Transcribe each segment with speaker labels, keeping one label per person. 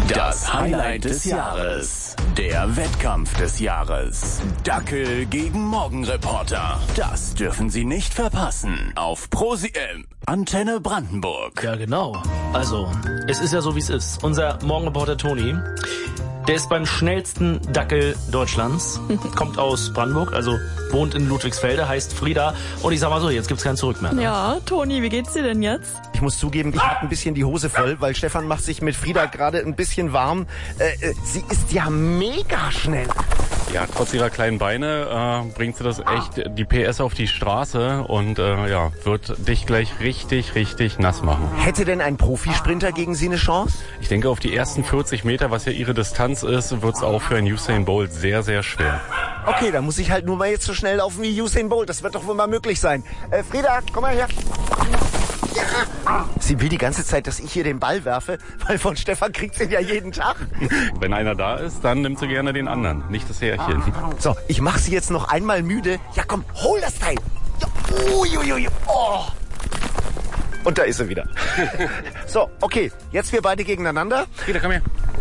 Speaker 1: Das Highlight des Jahres. Der Wettkampf des Jahres. Dackel gegen Morgenreporter. Das dürfen Sie nicht verpassen. Auf Antenne Brandenburg.
Speaker 2: Ja, genau. Also, es ist ja so, wie es ist. Unser Morgenreporter Toni, der ist beim schnellsten Dackel Deutschlands, kommt aus Brandenburg, also wohnt in Ludwigsfelde, heißt Frieda. Und ich sag mal so, jetzt gibt's kein Zurück mehr. Ne?
Speaker 3: Ja, Toni, wie geht's dir denn jetzt?
Speaker 4: Ich muss zugeben, ich habe ein bisschen die Hose voll, weil Stefan macht sich mit Frieda gerade ein bisschen warm. Sie ist ja mega schnell.
Speaker 5: Ja, trotz ihrer kleinen Beine bringt sie das echt die PS auf die Straße und wird dich gleich richtig nass machen.
Speaker 4: Hätte denn ein Profisprinter gegen sie eine Chance?
Speaker 5: Ich denke, auf die ersten 40 Meter, was ja ihre Distanz ist, wird es auch für einen Usain Bolt sehr schwer.
Speaker 4: Okay, dann muss ich halt nur mal jetzt so schnell laufen wie Usain Bolt. Das wird doch wohl mal möglich sein. Frieda, komm mal her. Ja. Sie will die ganze Zeit, dass ich hier den Ball werfe, weil von Stefan kriegt sie ja jeden Tag.
Speaker 5: Wenn einer da ist, dann nimmt sie gerne den anderen, nicht das Härchen.
Speaker 4: So, ich mache sie jetzt noch einmal müde. Ja komm, hol das Teil. Uiuiui. Oh. Und da ist sie wieder. So, okay, jetzt wir beide gegeneinander.
Speaker 5: Frieda, komm her.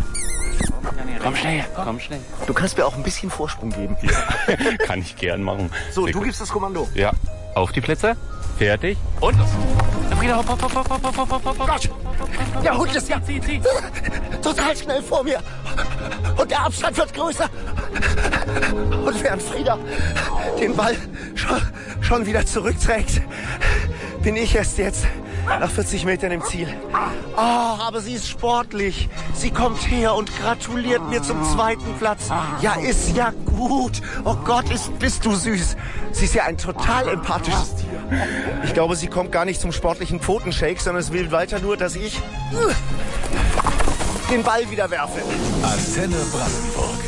Speaker 1: Komm schnell.
Speaker 4: Du kannst mir auch ein bisschen Vorsprung geben.
Speaker 5: Ja, kann ich gern machen.
Speaker 4: So, du gibst das Kommando.
Speaker 5: Ja, auf die Plätze, fertig und los. Frieda, hopp.
Speaker 4: Gott, der Hund ist ja total schnell vor mir. Und der Abstand wird größer. Und während Frieda den Ball schon wieder zurückträgt, bin ich erst jetzt nach 40 Metern im Ziel. Oh, aber sie ist sportlich. Sie kommt her und gratuliert mir zum 2. Platz. Ja, ist ja gut. Oh Gott, bist du süß. Sie ist ja ein total empathisches Tier. Ich glaube, sie kommt gar nicht zum sportlichen Pfotenshake, sondern es will weiter nur, dass ich den Ball wieder werfe.
Speaker 1: Antenne Brandenburg.